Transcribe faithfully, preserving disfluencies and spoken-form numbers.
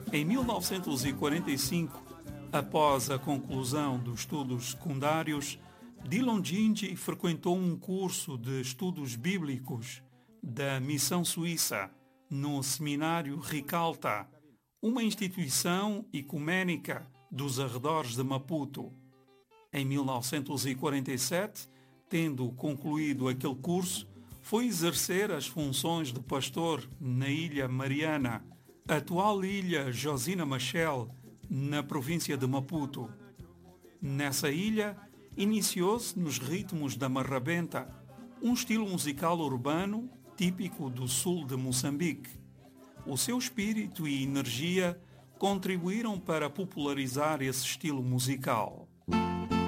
Em mil novecentos e quarenta e cinco, após a conclusão dos estudos secundários, Dillon Gingee frequentou um curso de estudos bíblicos da Missão Suíça no Seminário Ricalta, uma instituição ecuménica dos arredores de Maputo. Em mil novecentos e quarenta e sete, tendo concluído aquele curso, foi exercer as funções de pastor na Ilha Mariana, atual Ilha Josina Machel, na província de Maputo. Nessa ilha, iniciou-se nos ritmos da marrabenta, um estilo musical urbano típico do sul de Moçambique. O seu espírito e energia contribuíram para popularizar esse estilo musical.